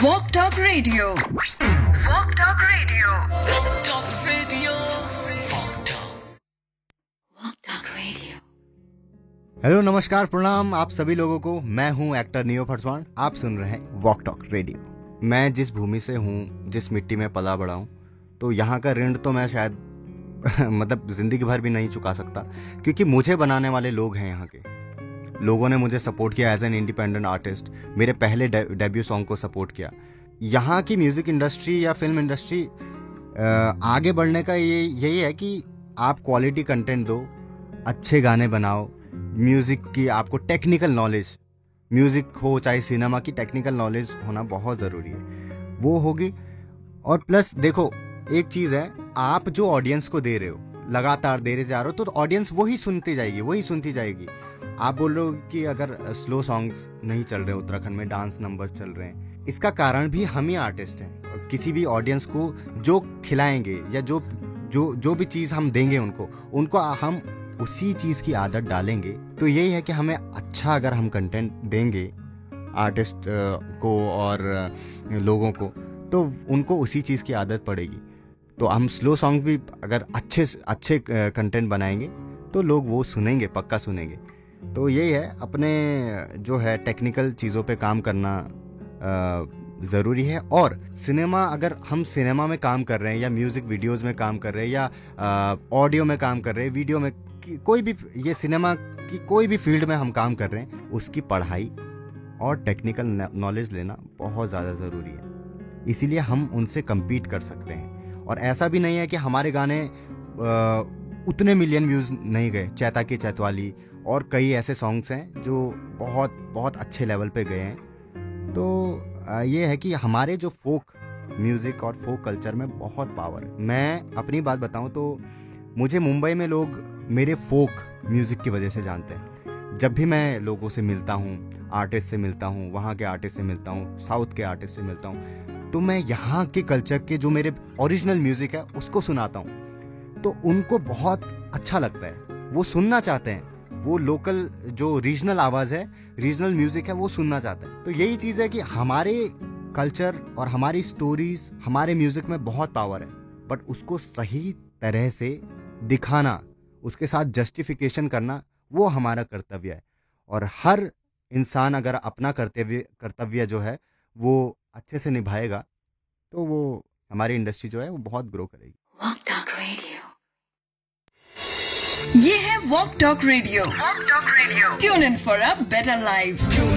Walk Talk Radio. Walk Talk Radio. Walk Talk Radio. Walk Talk. Walk Talk Radio. Hello, नमस्कार, प्रणाम आप सभी लोगों को। मैं हूं एक्टर नियो फरसवान। आप सुन रहे हैं वॉक टॉक रेडियो। मैं जिस भूमि से हूं, जिस मिट्टी में पला बड़ा हूं, तो यहाँ का ऋण तो मैं शायद मतलब जिंदगी भर भी नहीं चुका सकता, क्योंकि मुझे बनाने वाले लोग हैं। यहाँ के लोगों ने मुझे सपोर्ट किया एज एन इंडिपेंडेंट आर्टिस्ट। मेरे पहले डेब्यू सॉन्ग को सपोर्ट किया। यहाँ की म्यूजिक इंडस्ट्री या फिल्म इंडस्ट्री आगे बढ़ने का यही है कि आप क्वालिटी कंटेंट दो, अच्छे गाने बनाओ, म्यूजिक की आपको टेक्निकल नॉलेज, म्यूजिक हो चाहे सिनेमा की, टेक्निकल नॉलेज होना बहुत ज़रूरी है। वो होगी। और प्लस देखो, एक चीज़ है, आप जो ऑडियंस को दे रहे हो, लगातार दे रहे जा रहे हो, तो ऑडियंस वही सुनती जाएगी। आप बोल रहे हो कि अगर स्लो सॉन्ग्स नहीं चल रहे उत्तराखंड में, डांस नंबर्स चल रहे हैं, इसका कारण भी हम ही आर्टिस्ट हैं। किसी भी ऑडियंस को जो खिलाएंगे या जो भी चीज़ हम देंगे उनको हम उसी चीज़ की आदत डालेंगे। तो यही है कि हमें अच्छा अगर हम कंटेंट देंगे आर्टिस्ट को और लोगों को, तो उनको उसी चीज़ की आदत पड़ेगी। तो हम स्लो सॉन्ग भी अगर अच्छे कंटेंट बनाएंगे तो लोग वो सुनेंगे, पक्का सुनेंगे। तो यही है, अपने जो है टेक्निकल चीज़ों पे काम करना ज़रूरी है। और सिनेमा, अगर हम सिनेमा में काम कर रहे हैं या म्यूज़िक वीडियोस में काम कर रहे हैं या ऑडियो में काम कर रहे हैं, वीडियो में, कोई भी, ये सिनेमा की कोई भी फील्ड में हम काम कर रहे हैं, उसकी पढ़ाई और टेक्निकल नॉलेज लेना बहुत ज़्यादा ज़रूरी है। इसीलिए हम उनसे कम्पीट कर सकते हैं। और ऐसा भी नहीं है कि हमारे गाने उतने मिलियन व्यूज़ नहीं गए। चैता की चैतवाली और कई ऐसे सॉन्ग्स हैं जो बहुत बहुत अच्छे लेवल पे गए हैं। तो ये है कि हमारे जो फोक म्यूज़िक और फोक कल्चर में बहुत पावर है। मैं अपनी बात बताऊं तो मुझे मुंबई में लोग मेरे फोक म्यूज़िक की वजह से जानते हैं। जब भी मैं लोगों से मिलता हूँ, आर्टिस्ट से मिलता हूँ, वहाँ के आर्टिस्ट से मिलता हूँ, साउथ के आर्टिस्ट से मिलता हूँ, तो मैं यहाँ के कल्चर के जो मेरे ओरिजिनल म्यूज़िक है उसको सुनाता हूँ। तो उनको बहुत अच्छा लगता है, वो सुनना चाहते हैं। वो लोकल जो रीजनल आवाज़ है, रीजनल म्यूज़िक है, वो सुनना चाहते हैं। तो यही चीज़ है कि हमारे कल्चर और हमारी स्टोरीज, हमारे म्यूज़िक में बहुत पावर है, बट उसको सही तरह से दिखाना, उसके साथ जस्टिफिकेशन करना, वो हमारा कर्तव्य है। और हर इंसान अगर अपना कर्तव्य जो है वो अच्छे से निभाएगा, तो वो हमारी इंडस्ट्री जो है वो बहुत ग्रो करेगी। Walk Talk Radio. ये है Walk Talk Radio. Walk Talk Radio. Tune in for a better life.